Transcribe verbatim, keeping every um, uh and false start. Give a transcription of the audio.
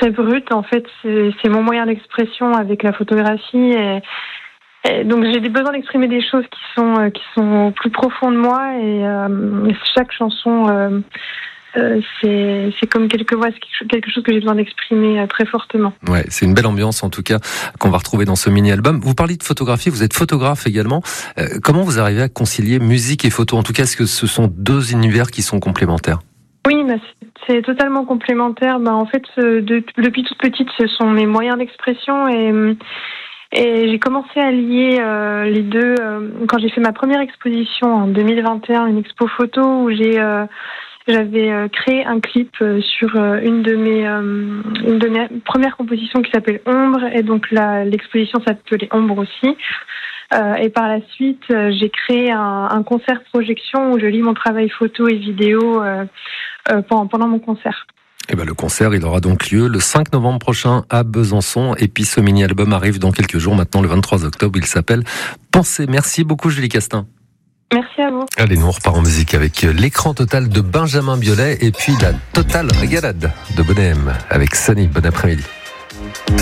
très brute. En fait, c'est, c'est mon moyen d'expression avec la photographie. Et, et donc, j'ai des besoins d'exprimer des choses qui sont euh, qui sont au plus profond de moi. Et, euh, et chaque chanson, euh, euh, c'est c'est comme quelque voix, c'est quelque chose que j'ai besoin d'exprimer euh, très fortement. Ouais, c'est une belle ambiance en tout cas qu'on va retrouver dans ce mini-album. Vous parlez de photographie, vous êtes photographe également. Euh, comment vous arrivez à concilier musique et photo? En tout cas, est-ce que ce sont deux univers qui sont complémentaires? Oui, bah, c'est, c'est totalement complémentaire. Bah, en fait, euh, de, depuis toute petite, ce sont mes moyens d'expression et, et j'ai commencé à lier euh, les deux euh, quand j'ai fait ma première exposition en deux mille vingt et un, une expo photo où j'ai euh, j'avais euh, créé un clip euh, sur euh, une de mes euh, une de mes premières compositions qui s'appelle Ombre, et donc la, l'exposition s'appelait Ombre aussi. Euh, et par la suite, euh, j'ai créé un, un concert projection où je lis mon travail photo et vidéo euh, euh, pendant, pendant mon concert. Eh ben, le concert, il aura donc lieu le cinq novembre prochain à Besançon. Et puis ce mini-album arrive dans quelques jours maintenant, le vingt-trois octobre. Il s'appelle Pensez. Merci beaucoup, Julie Castin. Merci à vous. Allez, nous on repart en musique avec l'écran total de Benjamin Biolay et puis la totale régalade de Bonnet M avec Sunny. Bon après-midi.